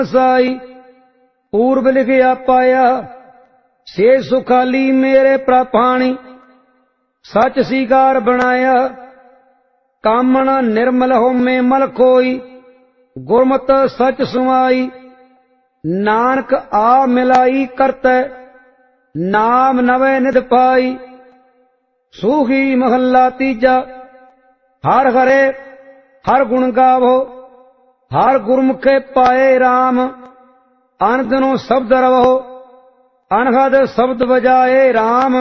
साई पूर्व लिखिया पाया से सुखाली मेरे प्रापाणी सच सिगार बनाया कामण निर्मल हो में मल खोई गुरमत सच सुमाई नानक आ मिलाई करते नाम नवे निध पाई। सूही महला तीजा हर हरे हर गुण गावो हर गुरमुखे पाए राम अनदिनो शब्द रवो अनहद शब्द बजाए राम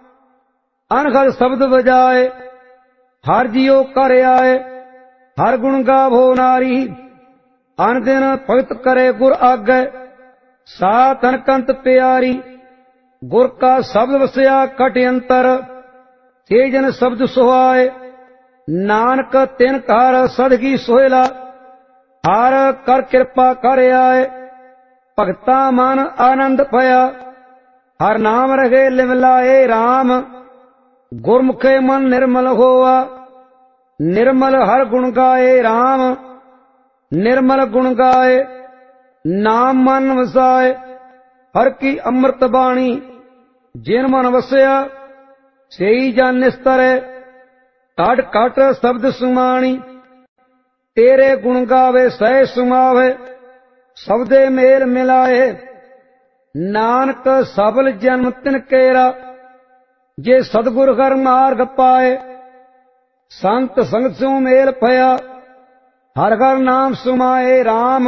अनहद शब्द बजाए हर जियो कर आए हर गुण गावो नारी अनदिन भगत करे गुर आगे साथ अनकंत प्यारी गुर का शब्द वसया कट अंतर तेजन शब्द सुहाए नानक तिन कार सदगी सोहेला हर कर कृपा कर आए भगता मन आनंद पया हर नाम रहे लिवलाए राम गुरमुखे मन निर्मल होआ निर्मल हर गुण गाए राम निर्मल गुण गाए नाम मन वसाए हर की अमृत बाणी जिन मन वसया सेई जन निस्तरे काट काट शब्द सुमाणी तेरे गुण गावे सह सुमावे शब्दे मेल मिलाए नानक सबल जन्म तिन केरा जे सतगुर हर मार्ग पाए संत संगत सु मेल पया हर हर नाम सुमाए राम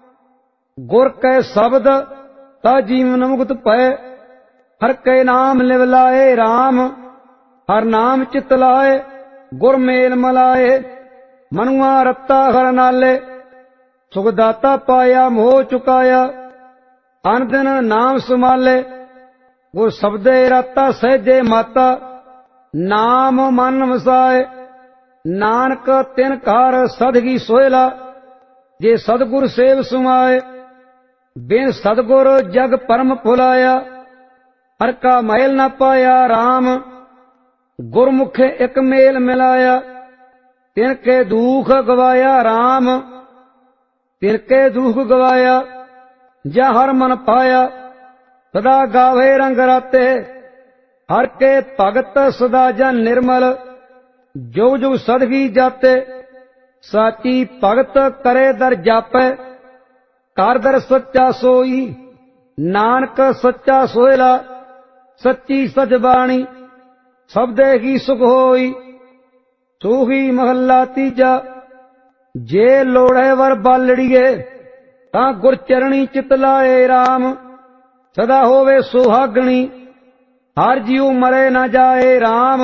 गुर कै शब्द ता जीवन मुक्त पै हर कै नाम लिवलाए राम हर नाम चित लाए गुर मेल मलाए मनुआ रत्ता हर नाले सुखदाता पाया मोह चुकाया अनदिन नाम सुमाले गुर शब्दे रत्ता सहजे माता नाम मन वसाए नानक तिन कार सदगी सोहेला जे सतगुर सेव सुमाए बिन सतगुर जग परम भुलाया हर का महल न पाया राम गुरमुखे एक मेल मिलाया तिनके दुख गवाया राम तिनके दुख गवाया जा हर मन पाया सदा गावे रंग राते हर के भगत सदा जन निर्मल जुग जुग सदगी जाते साची भगत करे दर जापे कर दर सच्चा सोई नानक सच्चा सोहेला सच्ची सजबाणी शब्दे ही सुख होई। सूही महला तीजा जे लोड़े वर बालड़िए तां गुर चरणी चित लाए राम सदा होवे सुहागणी हर जीव मरे न जाए राम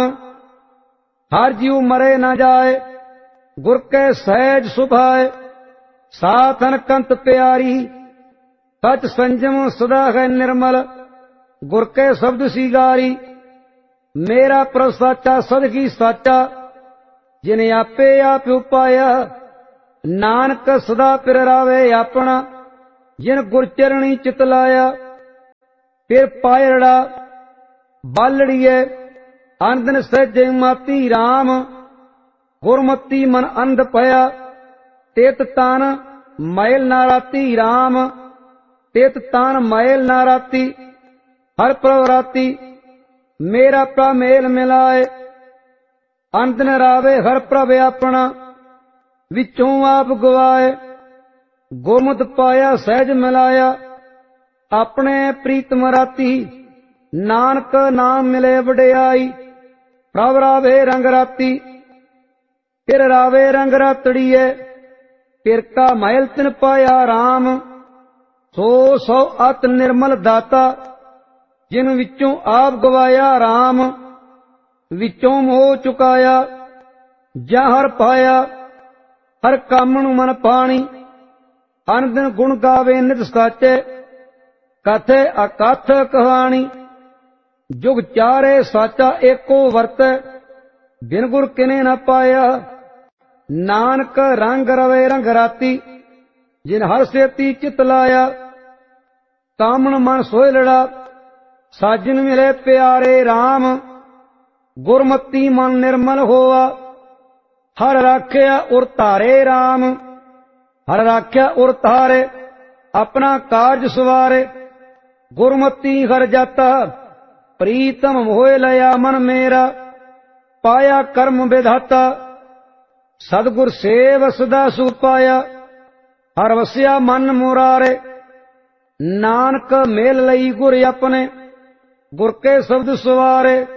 हर जीव मरे न जाए गुर के सहज सुभाए साथन कंत प्यारी सच संजम सदा है निर्मल गुर के शब्द सिगारी मेरा प्रभ साचा सदगी साचा जिने आपे आप उपाया नानक सदा पिर रावे अपना जिन गुर चरणी चित लाया फिर पायड़ा बालड़िए अंदन सहजे माती राम गुरमती मन अंध पया तेत तान मैल नाराती राम तेत तान मैल नाराती हर प्रभ राती मेरा प्रा मेल मिलाए अंतन रावे हर प्रभ अपना विचों आप गवाए गुरमत पाया सहज मिलाया अपने प्रीतम राती नानक नाम मिले वडियाई प्रभ रावे रंग राती फिर रावे रंग रातड़िए फिर का महल तिन पाया राम सो सौ अत निर्मल दाता जिन विचों आप गवाया राम विचों मोह चुकाया जा हर पाया हर कामनु मन पाणी अनदिन गुण गावे नित साचे कथे अकथ कहानी जुग चारे साचा एको वर्त बिन गुर किने न पाया नानक रंग रवे रंग राती जिन हर सेती चित लाया कामन मन सोए लड़ा साजन मिले प्यारे राम गुरमती मन निर्मल होआ हर राख्या उर तारे राम हर राख्या उर तारे ਆਪਣਾ ਕਾਰਜ ਸਵਾਰੇ। ਗੁਰਮਤੀ ਹਰ ਜਾਤਾ ਪ੍ਰੀਤਮ ਹੋਏ ਲਿਆ ਮਨ ਮੇਰਾ, ਪਾਇਆ ਕਰਮ ਵਿਧਾਤਾ ਸਤਿਗੁਰ ਸੇਵ ਸਦਾ ਸੁਖ ਪਾਇਆ। ਹਰ ਵਸਿਆ ਮਨ ਮੁਰਾਰੇ, ਨਾਨਕ ਮੇਲ ਲਈ ਗੁਰ ਆਪਣੇ, ਗੁਰ ਕੇ ਸ਼ਬਦ ਸਵਾਰੇ।